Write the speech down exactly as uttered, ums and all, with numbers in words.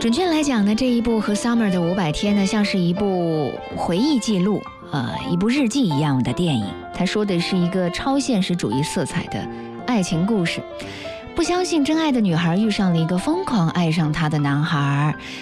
准确来讲呢，这一部和 Summer 的五百天呢，像是一部回忆记录，呃，一部日记一样的电影。它说的是一个超现实主义色彩的爱情故事。不相信真爱的女孩遇上了一个疯狂爱上她的男孩，